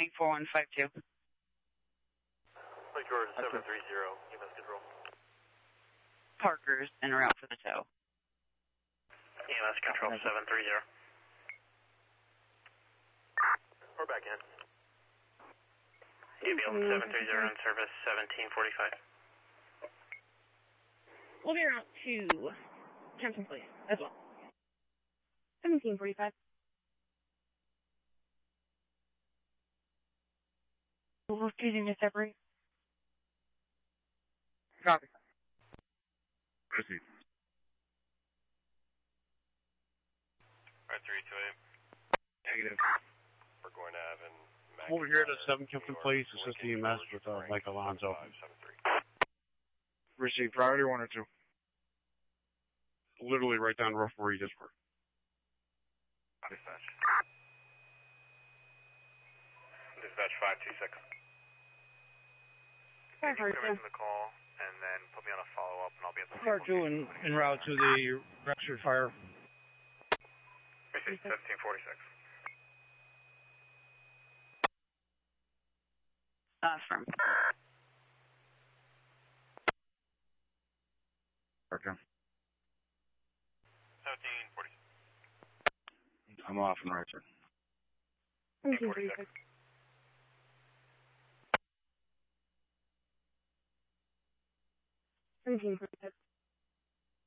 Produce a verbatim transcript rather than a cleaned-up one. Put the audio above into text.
landing four one five two. Lake George seven three zero, E M S control. Parker's en route for the tow. E M S control seven three zero. We're back in. Ambulance seven three zero in service seventeen forty-five. We'll be out to Kempton Place as well. seventeen forty-five. Repeating to separate. Copy. Proceed. Right three two eight. Negative. We're going to have an Over here to seven Kempton Place, assist E M S with uh, Mike Alonzo. Receive priority one or two. Literally right down rough where you just were. Dispatch. Dispatch five two six. Five Come two. into the call and then put me on a follow up and I'll be at the Part two en, en route to the Rexford fire. Receive seventeen forty-six. Uh, firm. Okay. seventeen forty-six. I'm off and right, sir. seventeen forty-six. seventeen forty-six.